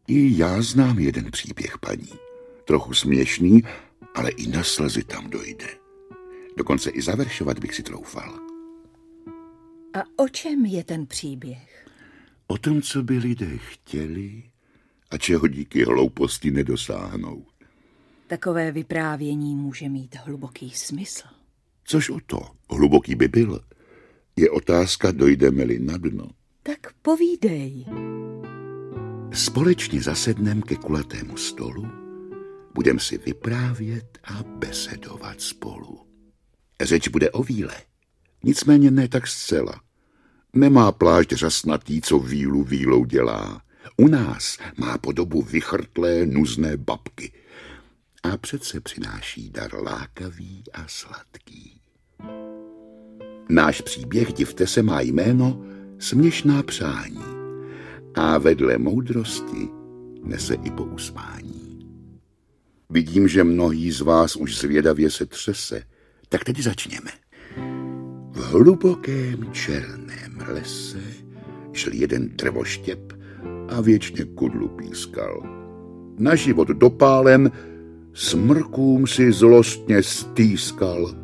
I já znám jeden příběh, paní. Trochu směšný, ale i na slzy tam dojde. Dokonce i zaveršovat bych si troufal. A o čem je ten příběh? O tom, co by lidé chtěli a čeho díky hlouposti nedosáhnou. Takové vyprávění může mít hluboký smysl. Což o to, hluboký by byl. Je otázka, dojdeme-li na dno. Tak povídej. Společně zasednem ke kulatému stolu, budem si vyprávět a besedovat spolu. Řeč bude o víle, nicméně ne tak zcela. Nemá plášť řasnatý, co vílu vílou dělá. U nás má podobu vychrtlé, nuzné babky. A přece přináší dar lákavý a sladký. Náš příběh, divte se, má jméno Směšná přání a vedle moudrosti nese i pousmání. Vidím, že mnohý z vás už zvědavě se třese, tak teď začněme. V hlubokém černém lese šel jeden drvoštěp a věčně kudlu pískal. Na život dopálen smrkům si zlostně stýskal.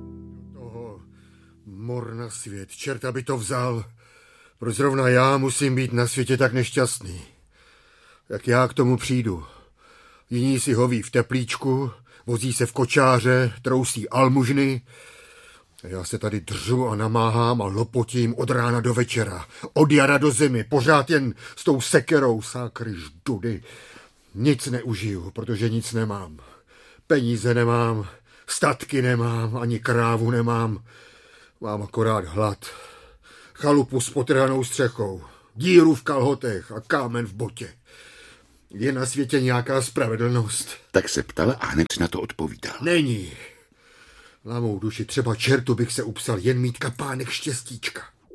Mor na svět, čert aby to vzal. Proč zrovna já musím být na světě tak nešťastný? Jak já k tomu přijdu? Jiní si hoví v teplíčku, vozí se v kočáře, trousí almužny. A já se tady držu a namáhám a lopotím od rána do večera. Od jara do zimy, pořád jen s tou sekerou, sákry ždudy. Nic neužiju, protože nic nemám. Peníze nemám, statky nemám, ani krávu nemám. Mám akorát hlad. Chalupu s potrhanou střechou, díru v kalhotech a kámen v botě. Je na světě nějaká spravedlnost? Tak se ptal a hned na to odpovídal. Není. Na mou duši třeba čertu bych se upsal jen mít kapánek štěstíčka.